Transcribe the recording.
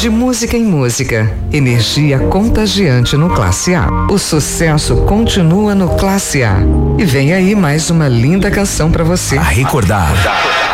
De música em música, energia contagiante no Classe A. O sucesso continua no Classe A. E vem aí mais uma linda canção pra você. A recordar.